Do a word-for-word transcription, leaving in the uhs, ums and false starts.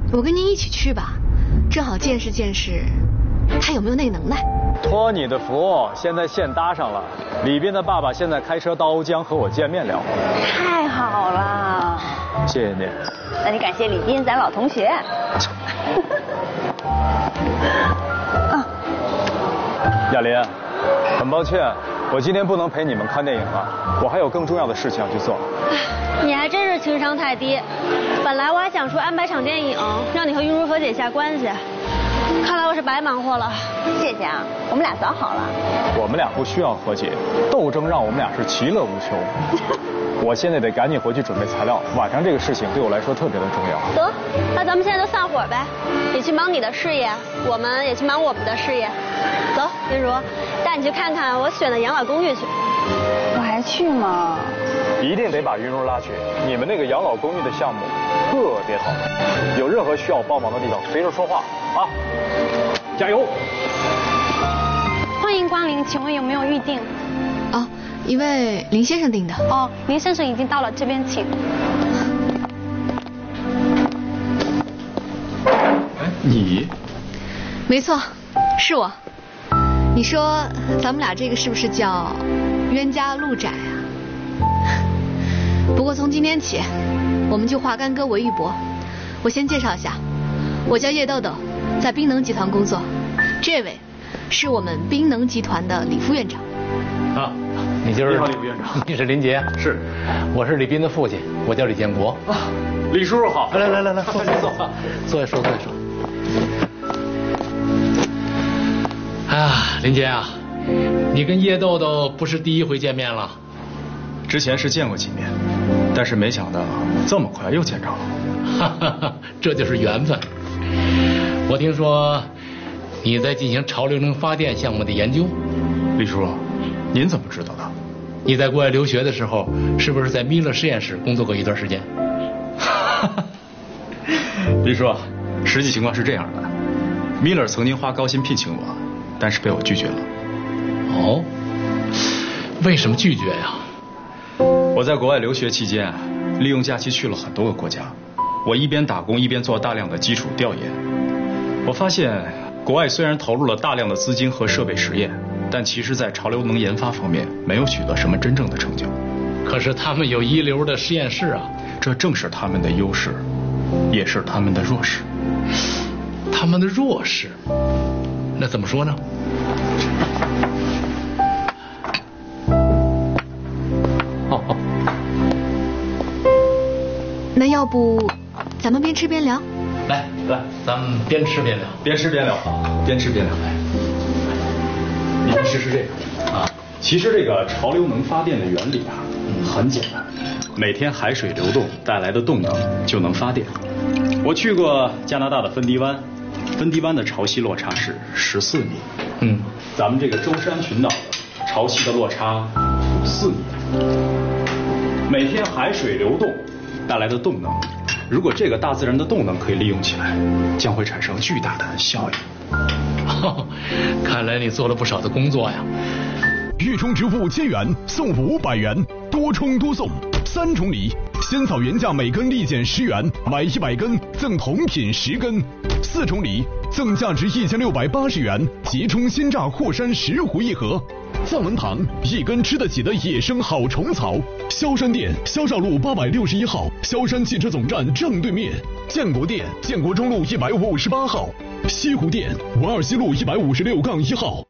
我跟您一起去吧，正好见识见识他有没有那个能耐。 托你的福，现在线搭上了。李斌的爸爸现在开车到瓯江和我见面聊。 太好了， 谢谢你。 那你感谢李斌，咱老同学。啊， 亚林，很抱歉，我今天不能陪你们看电影了，我还有更重要的事情要去做。 你还真是情商太低，本来我还想说安排场电影，让你和云如和解一下关系，看来我是白忙活了。 谢谢啊，我们俩早好了。 我们俩不需要和解，斗争让我们俩是其乐无穷。我现在得赶紧回去准备材料，晚上这个事情对我来说特别的重要。 得，那咱们现在就散伙呗，你去忙你的事业，我们也去忙我们的事业。走，云如，带你去看看我选的养老公寓去。 我还去吗？ 一定得把云如拉去，你们那个养老公寓的项目特别好，有任何需要帮忙的地方随时说话啊！加油！ 欢迎光临，请问有没有预定？ 哦，一位林先生订的。 哦，林先生已经到了，这边请。 哎，你？ 没错，是我。你说咱们俩这个是不是叫冤家路窄啊？不过从今天起，我们就化干戈为玉帛。我先介绍一下，我叫叶豆豆，在冰能集团工作。这位是我们冰能集团的李副院长。 啊，你就是你好，李副院长。 你是林杰？ 是， 我是李斌的父亲，我叫李建国。 啊，李叔叔好。 来来来来， 坐坐坐， 坐下说，坐下说。啊，林杰啊，你跟叶豆豆不是第一回见面了？ 之前是见过几面，但是没想到这么快又见着了。 哈哈哈，这就是缘分。我听说你在进行潮流能发电项目的研究。 李叔，您怎么知道的？ 你在国外留学的时候，是不是在米勒实验室工作过一段时间？ 李叔，实际情况是这样的，米勒曾经花高薪聘请我，但是被我拒绝了。 哦，为什么拒绝呀？ 我在国外留学期间，利用假期去了很多个国家。我一边打工一边做大量的基础调研。我发现，国外虽然投入了大量的资金和设备实验，但其实在潮流能研发方面没有取得什么真正的成就。 可是他们有一流的实验室啊， 这正是他们的优势，也是他们的弱势。 他们的弱势？那怎么说呢？哦哦， 那要不咱们边吃边聊？ 来来，咱们边吃边聊， 边吃边聊，边吃边聊。你先试试这个啊。其实这个潮流能发电的原理啊，很简单，每天海水流动带来的动能就能发电。我去过加拿大的芬迪湾，芬迪湾的潮汐落差是十四米。 嗯， 咱们这个舟山群岛的潮汐的落差四米。每天海水流动带来的动能，如果这个大自然的动能可以利用起来，将会产生巨大的效益。 哦，看来你做了不少的工作呀。 豫充支付千元送五百元，多充多送，三重礼：仙草原价每根立减十元，买一百根赠同品十根；四重礼：赠价值一千六百八十元即充鲜榨霍山石斛一盒。藏文堂一根吃得起的野生好虫草。萧山店萧少路八百六十一号，萧山汽车总站正对面。建国店建国中路一百五十八号。西湖店五二西路一百五十六杠一号。